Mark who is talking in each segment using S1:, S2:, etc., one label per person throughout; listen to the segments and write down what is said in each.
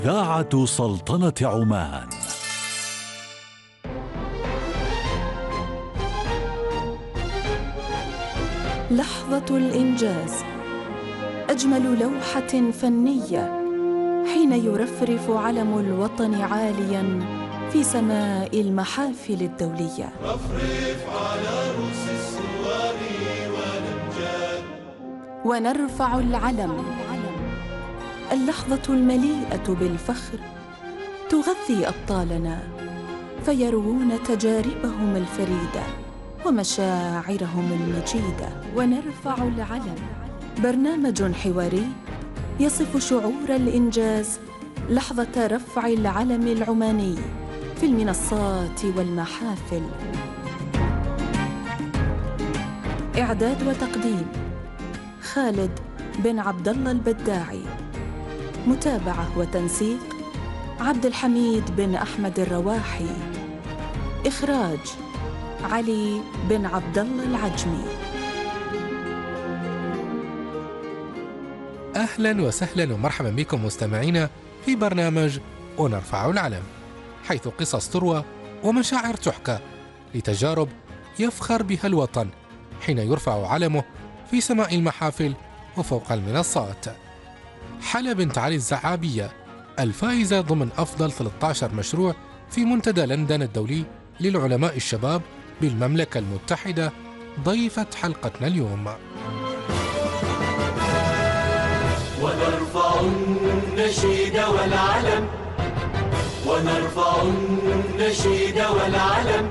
S1: إذاعة سلطنة عمان.
S2: لحظة الإنجاز، أجمل لوحة فنية حين يرفرف علم الوطن عالياً في سماء المحافل الدولية.
S3: رفرف على رؤوس السوار والأمجاد
S2: ونرفع العلم. اللحظة المليئة بالفخر تغذي أبطالنا فيروون تجاربهم الفريدة ومشاعرهم المجيدة. ونرفع العلم، برنامج حواري يصف شعور الإنجاز لحظة رفع العلم العماني في المنصات والمحافل. إعداد وتقديم خالد بن عبد الله البداعي. متابعة وتنسيق عبد الحميد بن أحمد الرواحي. إخراج علي بن عبد الله العجمي.
S4: أهلا وسهلا ومرحبا بكم مستمعينا في برنامج ونرفع العلم، حيث قصص تروى ومشاعر تحكى لتجارب يفخر بها الوطن حين يرفع علمه في سماء المحافل وفوق المنصات. حلا بنت علي الزعابية، الفائزة ضمن أفضل 13 مشروع في منتدى لندن الدولي للعلماء الشباب بالمملكة المتحدة، ضيفة حلقتنا اليوم.
S3: ونرفع النشيد والعلم، ونرفع النشيد والعلم.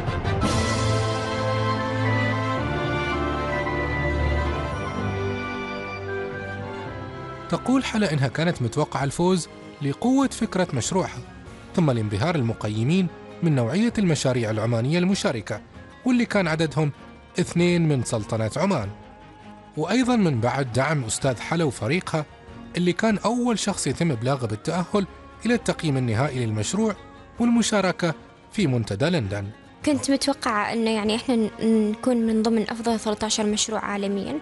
S4: تقول حلا إنها كانت متوقعة الفوز لقوة فكرة مشروعها، ثم لانبهار المقيمين من نوعية المشاريع العمانية المشاركة، واللي كان عددهم 2 من سلطنة عمان، وأيضا من بعد دعم أستاذ حلا وفريقها اللي كان أول شخص يتم إبلاغه بالتأهل إلى التقييم النهائي للمشروع والمشاركة في منتدى لندن.
S5: كنت متوقعة أنه يعني إحنا نكون من ضمن أفضل 13 مشروع عالمياً،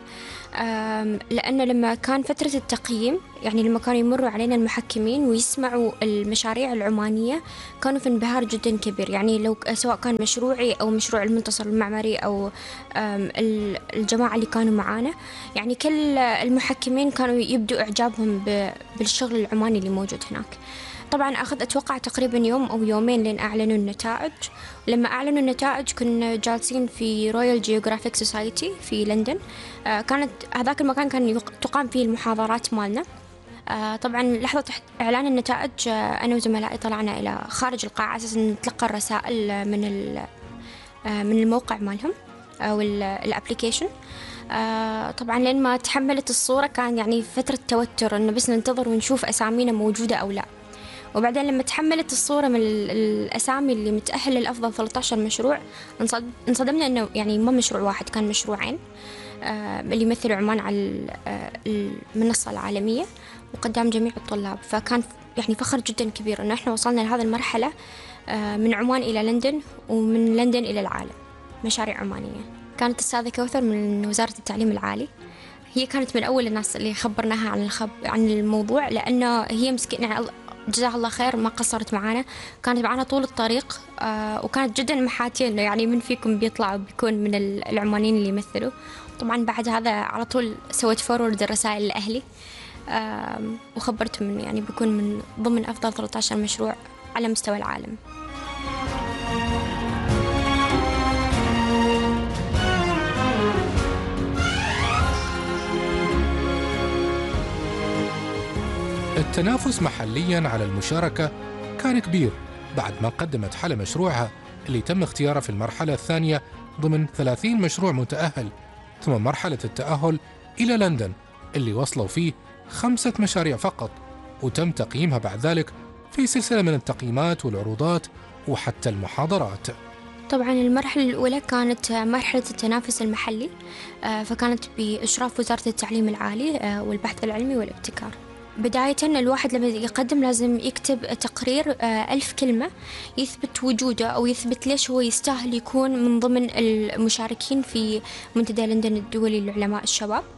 S5: لأنه لما كان فترة التقييم يعني لما كانوا يمروا علينا المحكمين ويسمعوا المشاريع العمانية كانوا في انبهار جداً كبير. يعني لو سواء كان مشروعي أو مشروع المنتصر المعمري أو الجماعة اللي كانوا معانا، يعني كل المحكمين كانوا يبدوا إعجابهم بالشغل العماني اللي موجود هناك. طبعاً أتوقع تقريباً يوم أو يومين لين أعلنوا النتائج. لما أعلنوا النتائج كنا جالسين في رويال جيوغرافيك سوسايتي في لندن. كانت هذاك المكان كان تقام فيه المحاضرات مالنا. طبعاً لحظة إعلان النتائج أنا وزملائي طلعنا إلى خارج القاعة أساساً نتلقى الرسائل من الموقع مالهم أو الابليكيشن. طبعاً لين ما تحملت الصورة كان يعني فترة توتر إنه بس ننتظر ونشوف أسامينا موجودة أو لا. وبعدين لما تحملت الصورة من الأسامي اللي متأهل لأفضل 13 مشروع انصدمنا إنه يعني ما مشروع واحد، كان مشروعين اللي يمثلوا عمان على المنصة العالمية وقدام جميع الطلاب. فكان يعني فخر جدا كبير إنه إحنا وصلنا لهذه المرحلة، من عمان إلى لندن ومن لندن إلى العالم، مشاريع عمانية. كانت الأستاذة كوثر من وزارة التعليم العالي، هي كانت من أول الناس اللي خبرناها عن الموضوع، لأنه هي مسكينة جزاها الله خير ما قصرت معانا، كانت معانا طول الطريق. وكانت جدا محاتية إنه يعني من فيكم بيطلع وبيكون من العمانيين اللي يمثلوا. طبعا بعد هذا على طول سويت فورورد الرسائل لأهلي، وخبرتهم إنه يعني بيكون من ضمن أفضل 13 مشروع على مستوى العالم.
S4: التنافس محلياً على المشاركة كان كبير بعد ما قدمت حلا مشروعها اللي تم اختياره في المرحلة الثانية ضمن 30 مشروع متأهل، ثم مرحلة التأهل إلى لندن اللي وصلوا فيه 5 مشاريع فقط، وتم تقييمها بعد ذلك في سلسلة من التقييمات والعروضات وحتى المحاضرات.
S5: طبعا المرحلة الأولى كانت مرحلة التنافس المحلي، فكانت بإشراف وزارة التعليم العالي والبحث العلمي والابتكار. بداية الواحد لما يقدم لازم يكتب تقرير 1000 كلمة يثبت وجوده أو يثبت ليش هو يستاهل يكون من ضمن المشاركين في منتدى لندن الدولي للعلماء الشباب.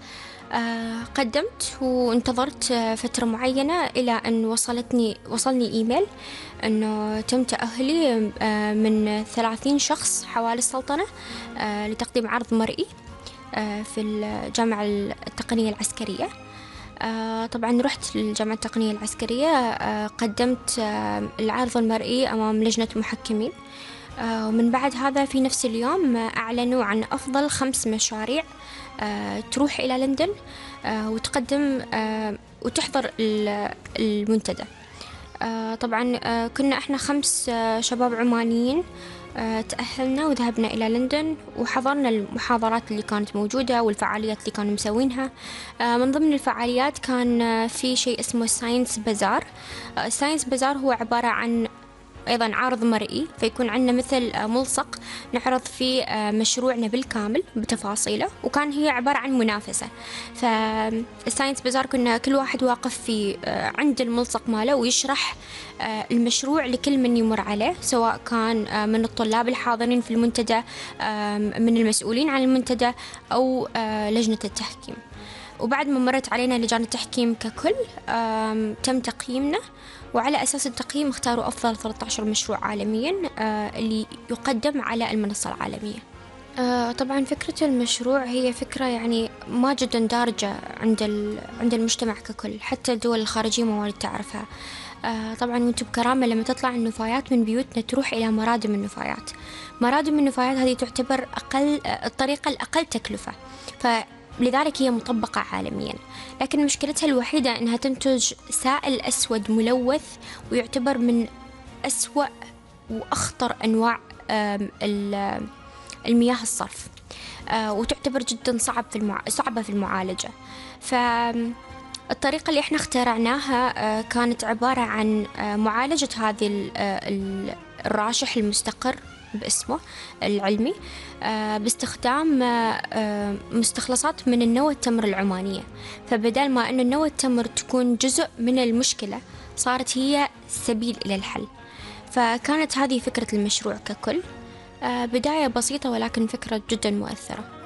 S5: قدمت وانتظرت فترة معينة إلى أن وصلني إيميل أنه تم تأهلي من 30 شخص حوالي السلطنة لتقديم عرض مرئي في الجامعة التقنية العسكرية. طبعا رحت للجامعة التقنية العسكرية، قدمت العرض المرئي أمام لجنة محكمين، ومن بعد هذا في نفس اليوم أعلنوا عن أفضل 5 مشاريع تروح إلى لندن وتقدم وتحضر المنتدى. طبعا كنا احنا 5 شباب عمانيين تأهلنا وذهبنا إلى لندن وحضرنا المحاضرات اللي كانت موجودة والفعاليات اللي كانوا مسوينها. من ضمن الفعاليات كان في شيء اسمه ساينس بازار. ساينس بازار هو عبارة عن أيضا عرض مرئي، فيكون عندنا مثل ملصق نعرض فيه مشروعنا بالكامل بتفاصيله، وكان هي عبارة عن منافسة. فالساينس بازار كنا كل واحد واقف في عند الملصق ماله ويشرح المشروع لكل من يمر عليه، سواء كان من الطلاب الحاضرين في المنتدى، من المسؤولين عن المنتدى، أو لجنة التحكيم. وبعد ما مرت علينا لجان التحكيم ككل تم تقييمنا، وعلى أساس التقييم اختاروا أفضل 13 مشروع عالميا اللي يقدم على المنصة العالمية. طبعا فكرة المشروع هي فكرة يعني ما جدا دارجة عند المجتمع ككل، حتى الدول الخارجية ما وايد تعرفها. طبعا وانتم بكرامة لما تطلع النفايات من بيوتنا تروح إلى مرادم النفايات. مرادم النفايات هذه تعتبر الطريقة الأقل تكلفة، لذلك هي مطبقة عالميا، لكن مشكلتها الوحيدة أنها تنتج سائل أسود ملوث، ويعتبر من أسوأ وأخطر أنواع المياه الصرف، وتعتبر جدا صعبة في المعالجة. فالطريقة اللي احنا اخترعناها كانت عبارة عن معالجة هذه الراشح المستقر باسمه العلمي باستخدام مستخلصات من النوى التمر العمانية. فبدل ما أن النوى التمر تكون جزء من المشكلة، صارت هي سبيل إلى الحل. فكانت هذه فكرة المشروع ككل، بداية بسيطة ولكن فكرة جدا مؤثرة.